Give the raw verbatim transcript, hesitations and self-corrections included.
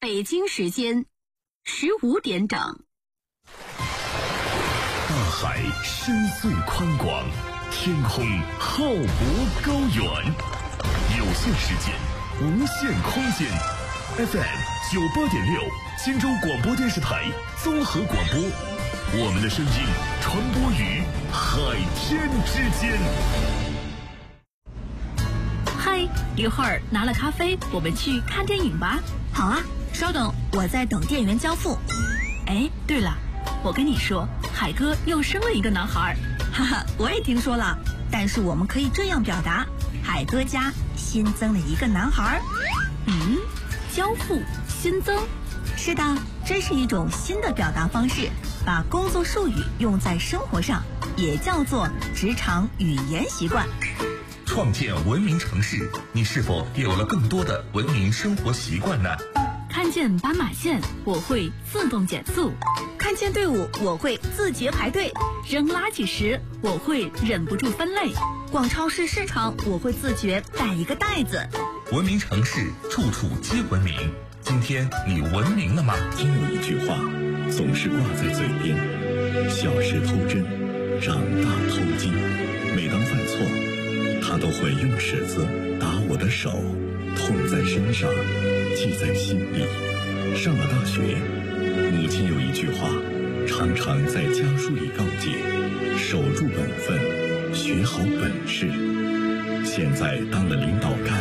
北京时间十五点整。 大海深邃宽广，天空浩博高远，有限时间，无限空间。F M 九八点六，荆州广播电视台综合广播，我们的声音传播于海天之间。 嗨，一会儿拿了咖啡，我们去看电影吧。 好啊，稍等，我在等店员交付。 哎，对了，我跟你说，海哥又生了一个男孩。 哈哈，我也听说了，但是我们可以这样表达：海哥家新增了一个男孩。 嗯，交付新增。 是的，这是一种新的表达方式，把工作术语用在生活上，也叫做职场语言习惯。 创建文明城市，你是否也有了更多的文明生活习惯呢？ 看见斑马线，我会自动减速； 看见队伍，我会自觉排队； 扔垃圾时，我会忍不住分类； 逛超市市场，我会自觉带一个袋子。 文明城市，处处皆文明。今天你文明了吗？ 总有一句话总是挂在嘴边：小时偷针，长大偷金。每当犯错，他都会用尺子打我的手，痛在身上，记在心里。上了大学，母亲有一句话常常在家书里告诫：守住本分，学好本事。现在当了领导干